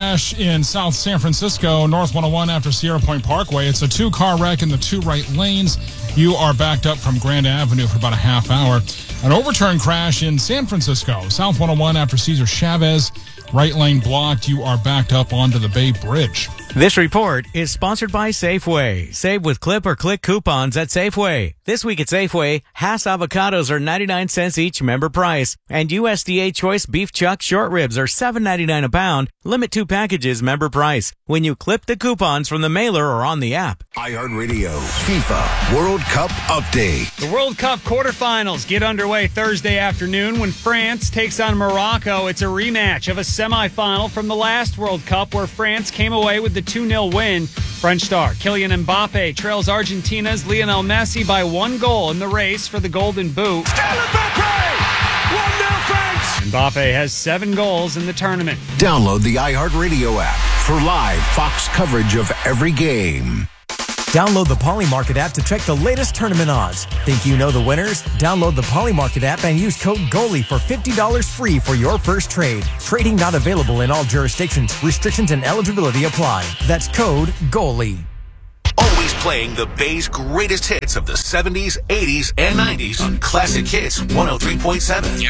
Crash in South San Francisco, North 101 after Sierra Point Parkway. It's a two-car wreck in the two right lanes. You are backed up from Grand Avenue for about a half hour. An overturned crash in San Francisco, South 101 after Cesar Chavez. Right lane blocked. You are backed up onto the Bay Bridge. This report is sponsored by Safeway. Save with Clip or Click coupons at Safeway. This week at Safeway, Hass avocados are 99 cents each, member price. And USDA Choice Beef Chuck short ribs are $7.99 a pound. Limit 2 packages, member price. When you clip the coupons from the mailer or on the app. iHeartRadio FIFA World Cup update. The World Cup quarterfinals get underway Thursday afternoon when France takes on Morocco. It's a rematch of a semifinal from the last World Cup where France came away with the 2-0 win. French star Kylian Mbappe trails Argentina's Lionel Messi by 1 goal in the race for the Golden Boot. Still Mbappe! 1-0 France! Mbappe has 7 goals in the tournament. Download the iHeartRadio app for live Fox coverage of every game. Download the Polymarket app to check the latest tournament odds. Think you know the winners? Download the Polymarket app and use code GOALIE for $50 free for your first trade. Trading not available in all jurisdictions. Restrictions and eligibility apply. That's code GOALIE. Always playing the Bay's greatest hits of the 70s, 80s, and 90s on Classic Hits 103.7.